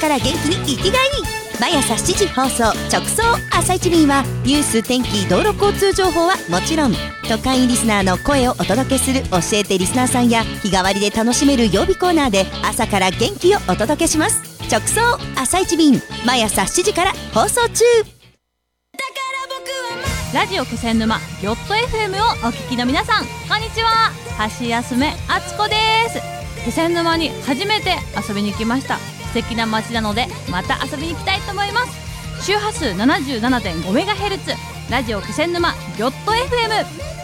から元気に生きがい。毎朝7時放送直送朝一便はニュース、天気、道路交通情報はもちろん、都会リスナーの声をお届けする教えてリスナーさんや日替わりで楽しめる曜日コーナーで朝から元気をお届けします。直送朝一便、毎朝7時から放送中。 ラジオ気仙沼ヨット FM をお聞きの皆さん、こんにちは。橋休めあつこです。気仙沼に初めて遊びに来ました。素敵な街なのでまた遊びに行きたいと思います。周波数 77.5MHz ラジオ気仙沼ヨット FM。